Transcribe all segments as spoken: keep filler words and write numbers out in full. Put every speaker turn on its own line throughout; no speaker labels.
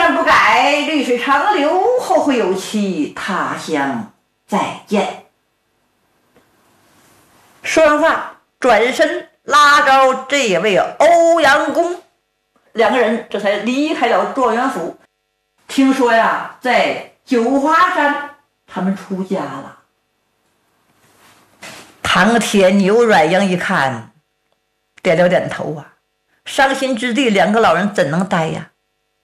山不改，绿水长流，后会有期，他乡再见。说完话，转身拉着这位欧阳公，两个人这才离开了状元府。听说呀，在九华山他们出家了。唐铁牛阮英一看，点了点头啊，伤心之地，两个老人怎能待呀？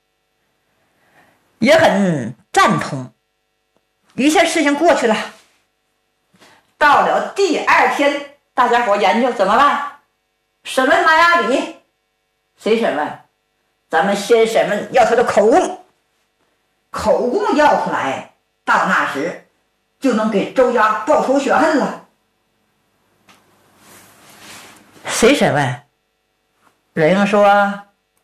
也很赞同。一切事情过去了，到了第二天，大家伙研究怎么办？审问马雅礼，谁审问？咱们先审问要他的口供，口供要出来，到那时就能给周家报仇雪恨了。谁审问？阮英说：“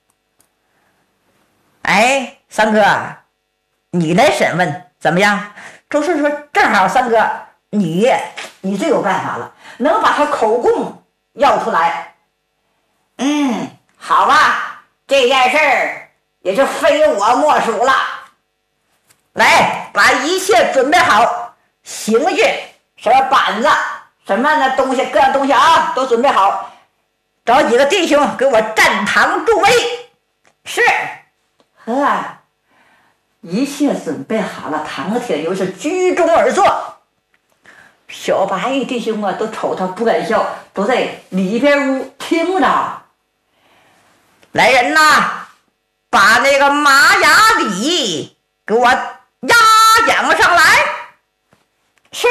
哎，三哥，你来审问怎么样？”周顺说：“正好，三哥，你你最有办法了，能把他口供要出来。”嗯，好吧，这件事儿也就非我莫属了。来，把一切准备好，刑具、什么板子、什么的东西，各样东西啊，都准备好。找几个弟兄给我站堂助威。是。呵，一切准备好了，唐铁牛是居中而坐。小白弟兄啊，都瞅他不敢笑，都在里边屋听着。来人呐，把那个马雅礼给我押讲上来。是。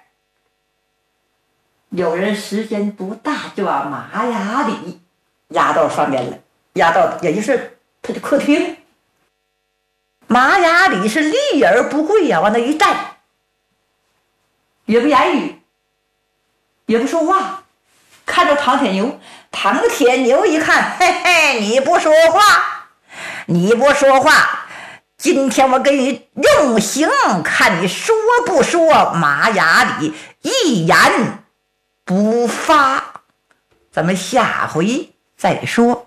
有人时间不大，就把马雅礼押到上面了，押到也就是他的客厅。马雅礼是立而不跪呀、啊，往那一站，也不言语，也不说话，看着唐铁牛。唐铁牛一看，嘿嘿，你不说话，你不说话，今天我给你用刑，看你说不说。马雅礼一言不发，咱们下回再说。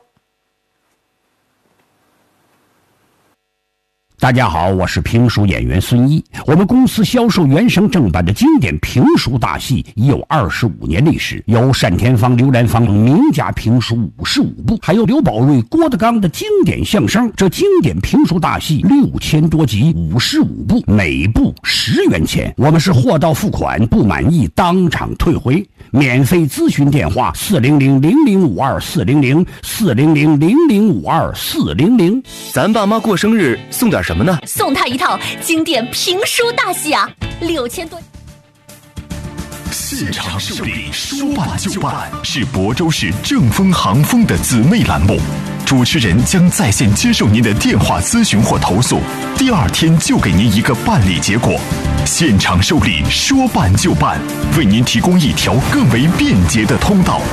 大家好，我是评书演员孙一。我们公司销售原声正版的经典评书大戏已有二十五年历史，有单田芳、刘兰芳名家评书五十五部，还有刘宝瑞、郭德纲的经典相声。这经典评书大戏六千多集，五十五部，每部十元钱。我们是货到付款，不满意当场退回。免费咨询电话：四零零零零五二四零零四零零零零五二四零零。
咱爸妈过生日送点什么呢？
送他一套经典评书大戏啊，六千多。
现场受理，说办就办，是亳州市正风航风的姊妹栏目。主持人将在线接受您的电话咨询或投诉，第二天就给您一个办理结果。现场受理，说办就办，为您提供一条更为便捷的通道。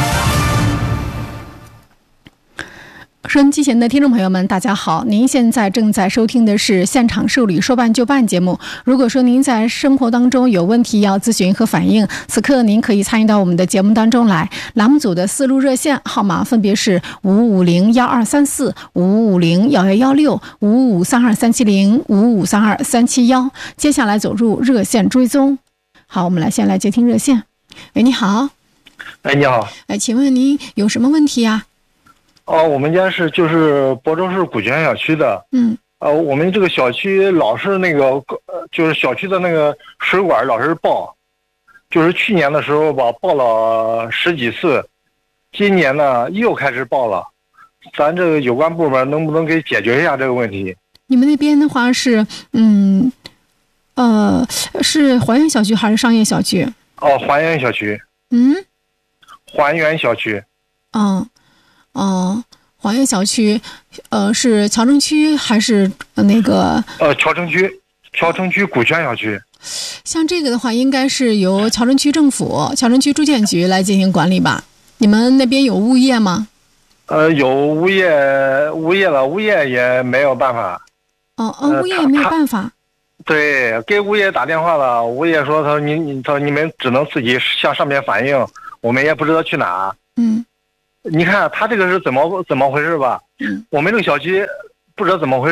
收音机前的听众朋友们，大家好！您现在正在收听的是现场受理说办就办节目。如果说您在生活当中有问题要咨询和反映，此刻您可以参与到我们的节目当中来。栏目组的四路热线号码分别是五五零幺二三四、五五零幺幺幺六、五五三二三七零、五五三二三七幺。接下来走入热线追踪。好，我们来先来接听热线。喂，你好。
哎，你好。
哎，请问您有什么问题呀？
哦，我们家是就是亳州市古泉小区的。
嗯。
呃，我们这个小区老是那个，呃，就是小区的那个水管老是爆，就是去年的时候吧，爆了十几次，今年呢又开始爆了。咱这个有关部门能不能给解决一下这个问题？
你们那边的话是，嗯，呃，是还原小区还是商业小区？
哦，还原小区。
嗯。
还原小区。
嗯。哦，还原小区，呃，是侨城区还是那个？
呃，侨城区，侨城区古泉小区。
像这个的话，应该是由侨城区政府、侨城区住建局来进行管理吧？你们那边有物业吗？
呃，有物业，物业了，物业也没有办法。
哦哦，物业也没有办法。
对，给物业打电话了，物业说他说你你他说你们只能自己向上面反映，我们也不知道去哪。
嗯。
你看他这个是怎么怎么回事吧？
嗯，
我们这个小区不知道怎么回事，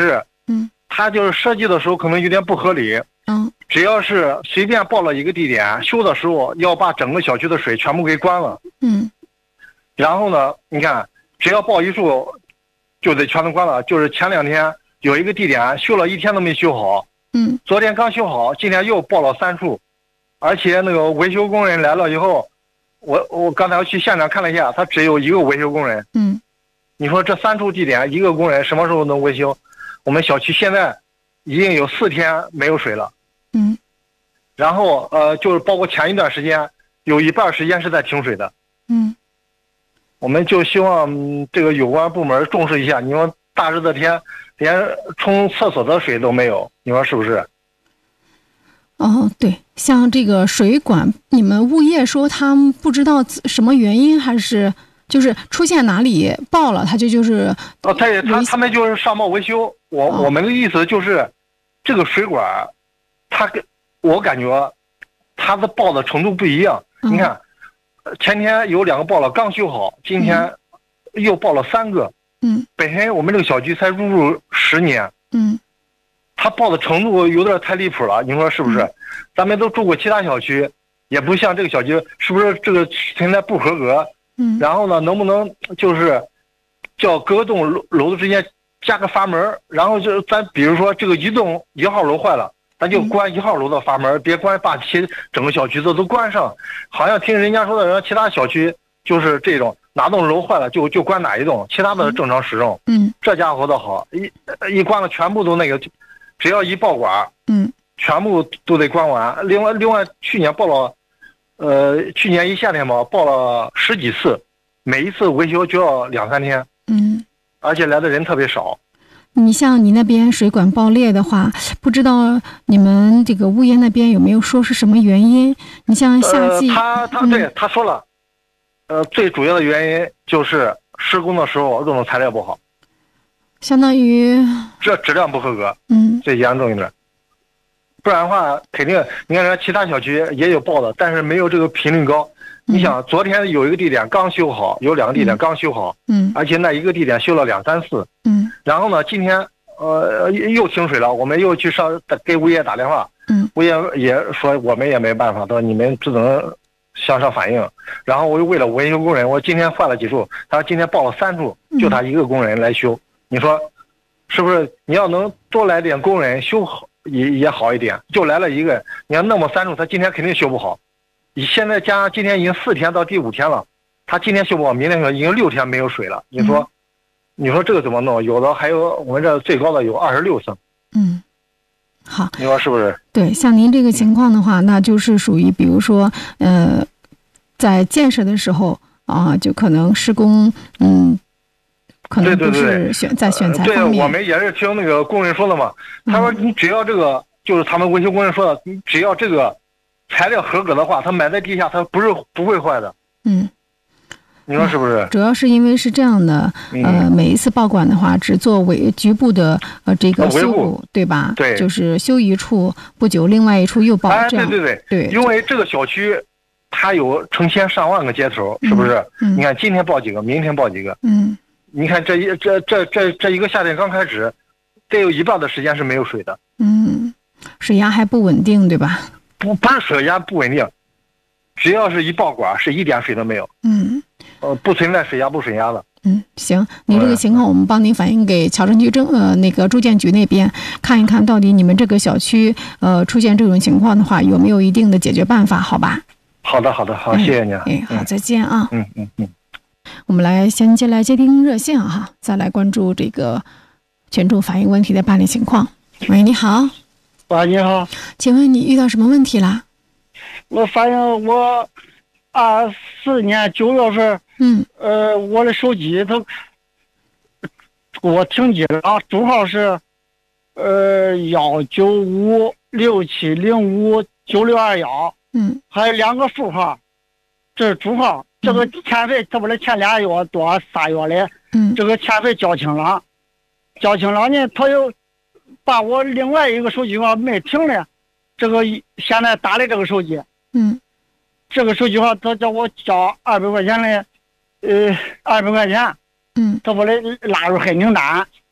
嗯，
他就是设计的时候可能有点不合理。
嗯，
只要是随便报了一个地点，修的时候要把整个小区的水全部给关了。
嗯，
然后呢，你看，只要报一处，就得全都关了。就是前两天有一个地点修了一天都没修好。
嗯，
昨天刚修好，今天又报了三处，而且那个维修工人来了以后，我我刚才去现场看了一下，他只有一个维修工人。
嗯，
你说这三处地点一个工人什么时候能维修？我们小区现在已经有四天没有水了。
嗯，
然后呃，就是包括前一段时间有一半时间是在停水的。
嗯，
我们就希望、嗯、这个有关部门重视一下。你说大热的天，连冲厕所的水都没有，你说是不是？
哦，对，像这个水管，你们物业说他们不知道什么原因，还是就是出现哪里爆了，他就就是
哦，他也他他们就是上报维修。我、
哦、
我们的意思就是，这个水管，他跟我感觉他的爆的程度不一样。
嗯、
你看，前天有两个爆了刚修好，今天又爆了三个。
嗯，
本身我们这个小区才入住十年。
嗯。
他报的程度有点太离谱了，你说是不是？
嗯、
咱们都住过其他小区，也不像这个小区，是不是这个存在不合格？
嗯。
然后呢，能不能就是叫各栋楼楼子之间加个阀门，然后就咱比如说这个一栋一号楼坏了，咱就关一号楼的阀门，嗯、别关把其整个小区的都关上。好像听人家说的，人其他小区就是这种，哪栋楼坏了就就关哪一栋，其他的正常使用。
嗯。
这家伙的好，一一关了全部都那个。只要一爆管，
嗯，
全部都得关完。另外，另外去年报了，呃，去年一夏天嘛，报了十几次，每一次维修就要两三天，
嗯，
而且来的人特别少。
你像你那边水管爆裂的话，不知道你们这个物业那边有没有说是什么原因？你像夏季，
呃、他他对、嗯、他说了，呃，最主要的原因就是施工的时候用的材料不好。
相当于
这质量不合格，
嗯，
最严重一点。不然的话，肯定你看人家其他小区也有报的，但是没有这个频率高。
嗯、
你想，昨天有一个地点刚修好，有两个地点刚修好，
嗯，
而且那一个地点修了两三次，
嗯，
然后呢，今天呃又停水了，我们又去上给物业打电话，
嗯，
物业也说我们也没办法，他说你们只能向上反映。然后我又为了维修工人，我今天换了几处，他说今天报了三处，就他一个工人来修。嗯，你说，是不是？你要能多来点工人修好也也好一点，就来了一个，你要弄么三处，他今天肯定修不好。你现在加今天已经四天到第五天了，他今天修不好，明天修已经六天没有水了。你说，嗯、你说这个怎么弄？有的还有我们这最高的有二十六层。
嗯，好，
你说是不是？
对，像您这个情况的话，那就是属于比如说，呃，在建设的时候啊，就可能施工，嗯。可能不是选在选材方面。
对，我们也是听那个工人说的嘛。他说你只要这个，嗯、就是他们维修工人说的，你只要这个材料合格的话，它埋在地下，它不是不会坏的。
嗯，
你说是不是？
主要是因为是这样的，呃，每一次报管的话，只做为局部的呃这个修补，对吧？
对，
就是修一处，不久另外一处又报，
哎，
这样
对对
对，
因为这个小区它有成千上万个接头，是不是？
嗯，
你看今天报几个，明天报几个，
嗯。
你看这一这这这这一个夏天刚开始，得有一半的时间是没有水的。
嗯，水压还不稳定，对吧？
不不是水压不稳定，只要是一爆管，是一点水都没有。
嗯，
呃，不存在水压不水压的。
嗯，行，你这个情况我们帮您反映给桥城区政呃那个住建局那边看一看，到底你们这个小区呃出现这种情况的话，有没有一定的解决办法？好吧？
好的，好的，好，谢谢您。
哎，好，再见啊。
嗯嗯嗯。
我们来先接来接听热线哈，再来关注这个群众反映问题的办理情况。喂，你好。
喂，你好。
请问你遇到什么问题啦？
我发现我二四年九月份，
嗯，
呃，我的手机它给我停机了啊，主号是呃幺九五六七零五九六二幺，
嗯，
还有两个副号，这是主号。这个欠费，这不是前俩月多仨月的，
嗯，
这个欠费交清了，交清了呢，他又把我另外一个手机号没停了，这个现在打的这个手机，
嗯，
这个手机号他叫我交二百块钱的，呃，二百块钱，
嗯，
他把它拉入黑名单，